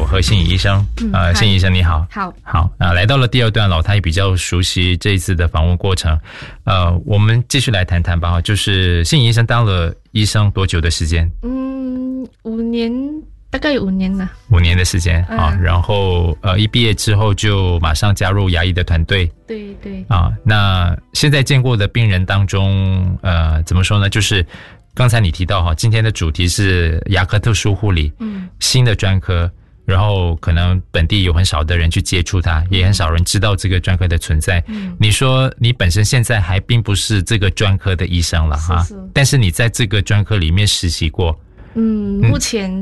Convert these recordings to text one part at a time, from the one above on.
何欣怡医生。欣怡医生你好。 好， 来到了第二段了，他也比较熟悉这一次的访问过程。我们继续来谈谈吧。就是欣怡医生当了医生多久的时间 ？5年，大概有5年了。 5年的时间啊。然后一毕业之后就马上加入牙医的团队。 对对。 那现在见过的病人当中，怎么说呢？就是刚才你提到今天的主题是牙科特殊护理，新的专科，然后可能本地有很少的人去接触它，也很少人知道这个专科的存在。你说你本身现在还并不是这个专科的医生了哈，但是你在这个专科里面实习过。 目前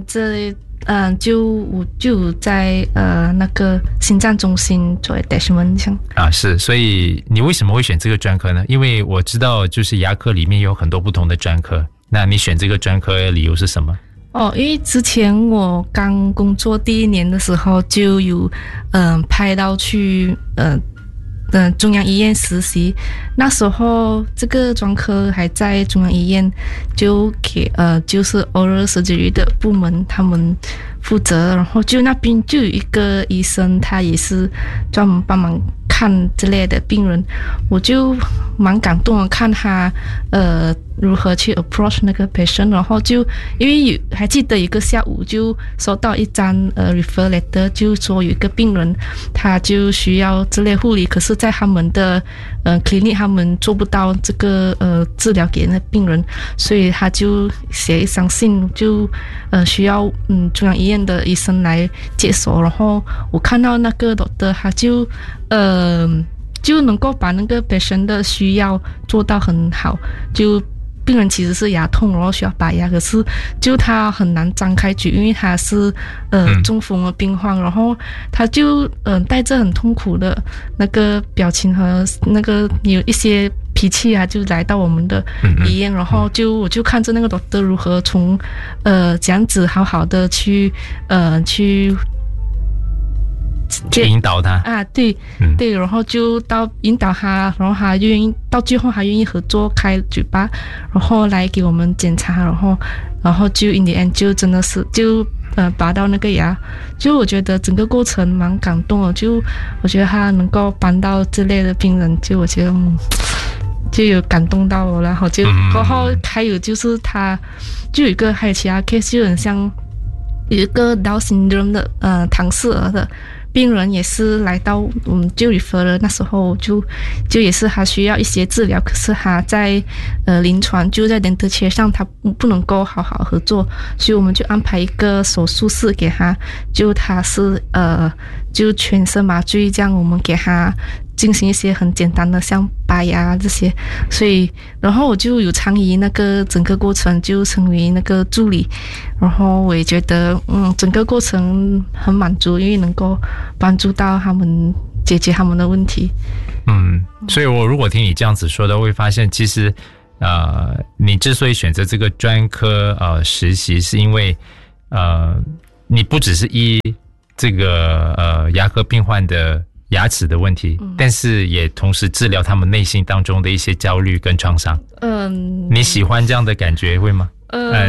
就在那个心脏中心做 attachment 是，所以你为什么会选这个专科呢？因为我知道就是牙科里面有很多不同的专科，那你选这个专科的理由是什么？ 因为之前我刚工作第1年的时候就有派到去中央医院实习，那时候这个专科还在中央医院，就给就是 oral surgery 的部门他们负责，然后就那边就有一个医生，他也是专门帮忙看之类的病人，我就蛮感动的，看他如何去 approach 那个 patient， 然后就因为还记得一个下午就收到一张refer letter， 就说有一个病人他就需要这类护理，可是在他们的clinic 他们做不到这个治疗给那病人，所以他就写一封信，就需要中央医院的医生来接手，然后我看到那个 doctor 他就能够把那个 patient 的需要做到很好，就病人其实是牙痛，然后需要拔牙，可是就他很难张开嘴，因为他是中风的病患，然后他就带着很痛苦的那个表情和那个有一些脾气啊，就来到我们的医院，然后我就看着那个 doctor 如何从这样子好好的去引导他对，然后就到引导他，然后他愿意到最后还愿意合作开嘴巴，然后来给我们检查，然后就 in the end 就真的是就拔到那个牙，就我觉得整个过程蛮感动的，就我觉得他能够帮到这类的病人，就我觉得就有感动到我，然后就过后还有就是他就有一个还有其他 case 就很像有一个 Down syndrome 的唐氏儿的病人也是来到就 refer 了，那时候就也是他需要一些治疗，可是他在临床就在 dental chair 上他不能够好好合作，所以我们就安排一个手术室给他，就他是就全身麻醉，这样我们给他进行一些很简单的像拔牙这些，所以然后我就有参与那个整个过程，就成为那个助理，然后我也觉得整个过程很满足，因为能够帮助到他们解决他们的问题。 所以我如果听你这样子说的，会发现其实你之所以选择这个专科实习，是因为你不只是医这个牙科病患的牙齿的问题，但是也同时治疗他们内心当中的一些焦虑跟创伤。你喜欢这样的感觉会吗？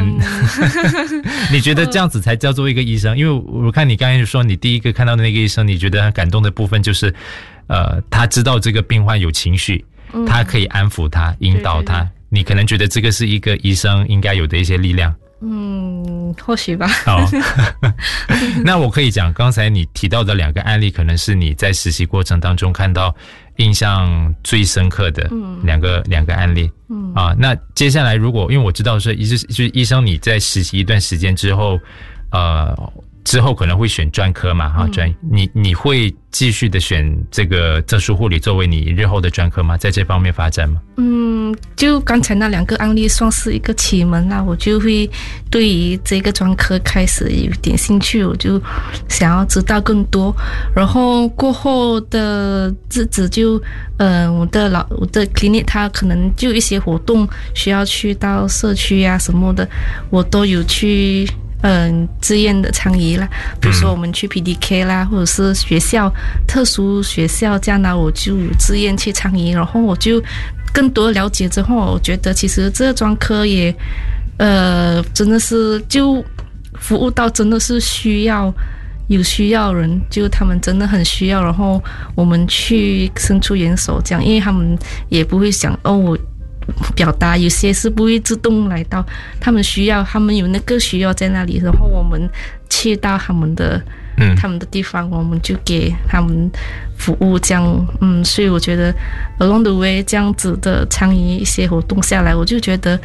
你觉得这样子才叫做一个医生？因为我看你刚才说你第一个看到的那个医生，你觉得很感动的部分就是他知道这个病患有情绪，他可以安抚他，引导他。对，你可能觉得这个是一个医生应该有的一些力量。 或许吧。 那我可以讲，刚才你提到的2个案例，可能是你在实习过程当中看到印象最深刻的两个案例。那接下来如果因为我知道是就是医生你在实习一段时间之后，可能会选专科嘛，你会继续的选这个特殊护理作为你日后的专科吗？在这方面发展吗？ 就刚才那2个案例算是一个启蒙啦，我就会对于这个专科开始有点兴趣，我就想要知道更多，然后过后的日子就我的 clinic 它可能就一些活动需要去到社区啊什么的，我都有去志愿的参与啦，比如说我们去 PDK 啦，或者是学校特殊学校这样呢，我就有志愿去参与，然后我就更多了解之后，我觉得其实这个专科也真的是就服务到真的是需要有需要人，就他们真的很需要，然后我们去伸出援手，这样，因为他们也不会想我表达，有些是不会自动来到，他们需要，他们有那个需要在那里，然后我们去到他们的地方，我们就给他们服务，这样，所以我觉得 along the way 这样子的参与一些活动下来，我就觉得，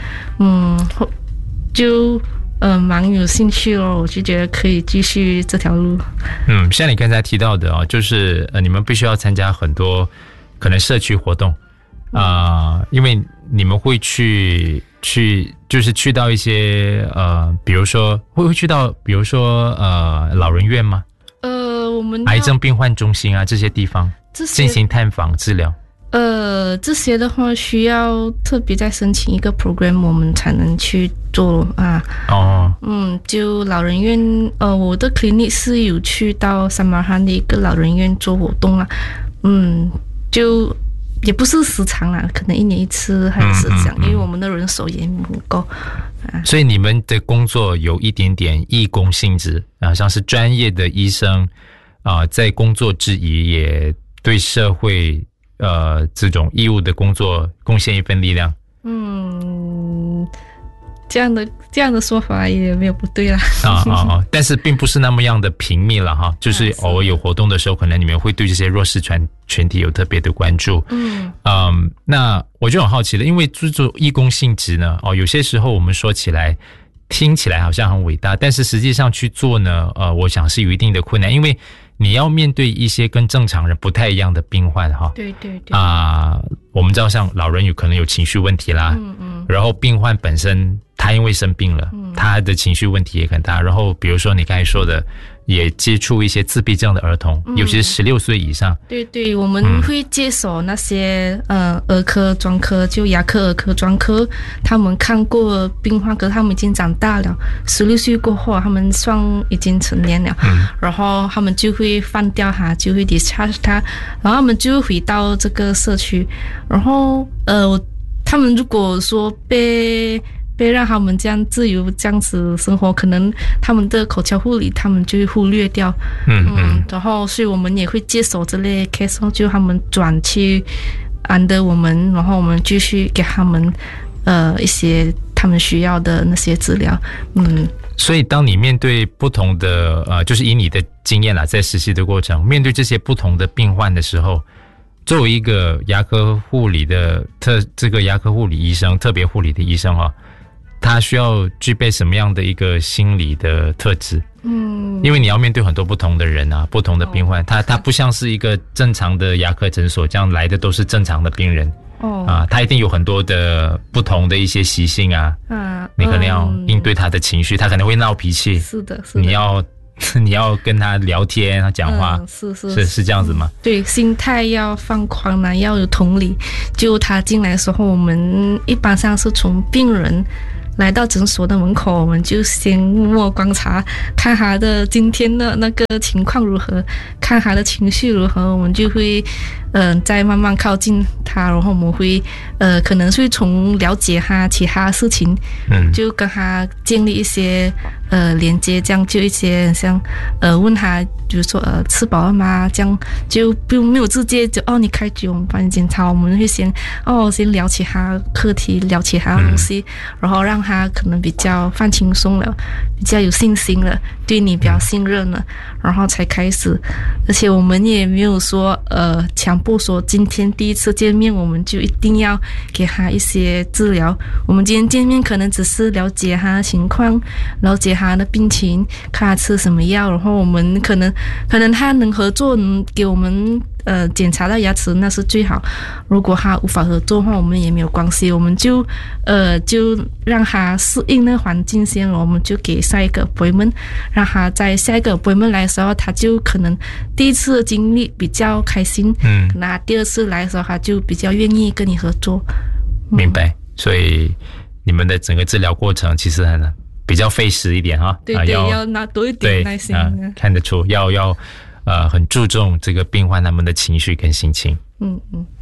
就蛮有兴趣咯，我就觉得可以继续这条路。 像你刚才提到的就是你们必须要参加很多可能社区活动因为你们会去到一些比如说会去到比如说老人院吗？ 我们癌症病患中心啊这些地方进行探访治疗。 这些的话需要特别再申请一个 program， 我们才能去做就老人院，我的 clinic 是有去到三马汉的一个老人院做活动啦，就也不是时常啦，可能1年1次还是这样，因为我们的人手也不够。 所以你们的工作有一点点义工性质像是专业的医生在工作之余也对社会这种义务的工作贡献一份力量。 这样的说法也没有不对啦。 但是并不是那么样的频密了哈，就是偶尔有活动的时候，可能你们会对这些弱势群体有特别的关注。那我就很好奇了，因为做义工性质呢，有些时候我们说起来听起来好像很伟大，但是实际上去做呢，我想是有一定的困难，因为你要面对一些跟正常人不太一样的病患哈。 对我们知道像老人有可能有情绪问题啦，然后病患本身他因为生病了，他的情绪问题也很大，然后比如说你刚才说的也接触一些自闭症的儿童，尤其是16岁以上。 对，我们会接手那些儿科专科，就牙科儿科专科，他们看过病患，可是他们已经长大了，16岁过后他们算已经成年了，然后他们就会放掉他，就会 discharge 他，然后他们就会回到这个社区，然后他们如果说被让他们这样自由这样子生活，可能他们的口腔护理他们就会忽略掉。然后所以我们也会接手这类 case， 就他们转去under我们，然后我们继续给他们一些他们需要的那些治疗。 所以当你面对不同的就是以你的经验啦，在实习的过程面对这些不同的病患的时候，作为一个牙科护理的这个牙科护理医生，特别护理的医生他需要具备什么样的一个心理的特质？因为你要面对很多不同的人不同的病患，他不像是一个正常的牙科诊所，这样来的都是正常的病人。他一定有很多的不同的一些习性你可能要应对他的情绪，他可能会闹脾气。 是的， 你要跟他聊天讲话，是这样子吗？ 对，心态要放宽嘛，要有同理。就他进来的时候，我们一般上是从病人来到诊所的门口，我们就先默默观察，看他的今天的那个情况如何，看他的情绪如何，我们就会再慢慢靠近他，然后我们会可能会从了解他其他事情，就跟他建立一些连接，这样就一些像问他，比如说吃饱了吗？这样就没有直接就你开局我们帮你检查，我们会先聊起他课题，聊起他东西，然后让他可能比较放轻松了，比较有信心了，对你比较信任了，然后才开始。而且我们也没有说强迫说今天第一次见面我们就一定要给他一些治疗，我们今天见面可能只是了解他的情况，了解他的病情，看他吃什么药，然后我们可能他能合作，能给我们检查到牙齿那是最好，如果他无法合作的话我们也没有关系，我们就让他适应那个环境先，我们就给下一个 appointment， 让他在下一个 appointment 来的时候他就可能第一次的经历比较开心，可能他第二次来的时候他就比较愿意跟你合作。 明白。所以你们的整个治疗过程其实比较费时一点对，要拿多一点耐心看得出要很注重这个病患他们的情绪跟心情。